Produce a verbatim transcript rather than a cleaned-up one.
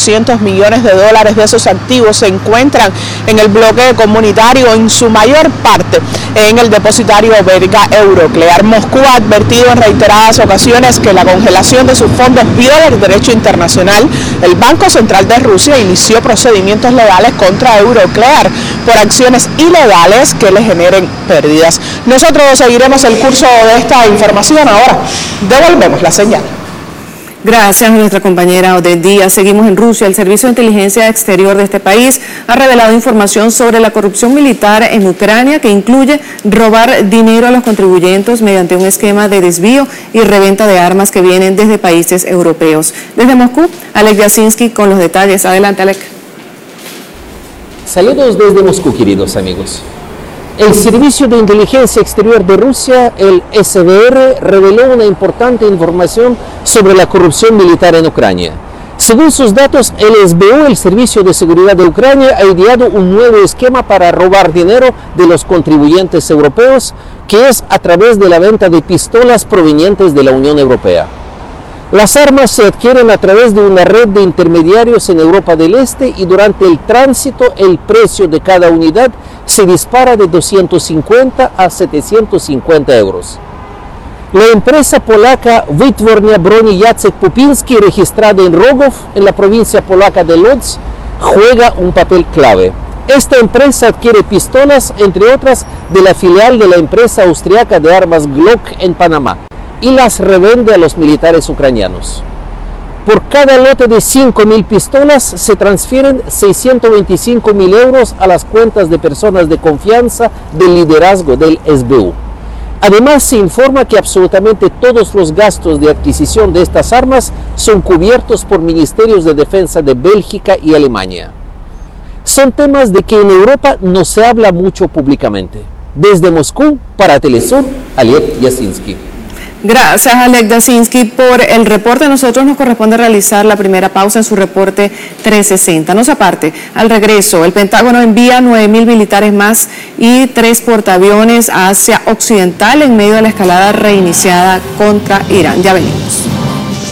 doscientos millones de dólares de esos activos se encuentran en el bloque comunitario, en su mayor parte en el depositario belga Euroclear. Moscú ha advertido en reiteradas ocasiones que la congelación de sus fondos viola el derecho internacional. El Banco Central de Rusia inició procedimientos legales contra Euroclear por acciones ilegales que le generen pérdidas. Nosotros seguiremos el curso de esta información. Ahora devolvemos la señal. Gracias a nuestra compañera Odette Díaz. Seguimos en Rusia. El Servicio de Inteligencia Exterior de este país ha revelado información sobre la corrupción militar en Ucrania, que incluye robar dinero a los contribuyentes mediante un esquema de desvío y reventa de armas que vienen desde países europeos. Desde Moscú, Alek Yasinski con los detalles. Adelante, Alek. Saludos desde Moscú, queridos amigos. El Servicio de Inteligencia Exterior de Rusia, el S V R, reveló una importante información sobre la corrupción militar en Ucrania. Según sus datos, el S B U, el Servicio de Seguridad de Ucrania, ha ideado un nuevo esquema para robar dinero de los contribuyentes europeos, que es a través de la venta de pistolas provenientes de la Unión Europea. Las armas se adquieren a través de una red de intermediarios en Europa del Este y durante el tránsito el precio de cada unidad se dispara de doscientos cincuenta a setecientos cincuenta euros. La empresa polaca Wytwórnia Broni Jacek Pupiński, registrada en Rogów, en la provincia polaca de Łódź, juega un papel clave. Esta empresa adquiere pistolas, entre otras, de la filial de la empresa austriaca de armas Glock en Panamá, y las revende a los militares ucranianos. Por cada lote de cinco mil pistolas se transfieren seiscientos veinticinco mil euros a las cuentas de personas de confianza del liderazgo del S B U. Además, se informa que absolutamente todos los gastos de adquisición de estas armas son cubiertos por ministerios de defensa de Bélgica y Alemania. Son temas de que en Europa no se habla mucho públicamente. Desde Moscú, para Telesur, Alek Yasinski. Gracias, Alek Yasinski, por el reporte. A nosotros nos corresponde realizar la primera pausa en su reporte trescientos sesenta. No se aparte, al regreso, el Pentágono envía nueve mil militares más y tres portaaviones a Asia Occidental en medio de la escalada reiniciada contra Irán. Ya venimos.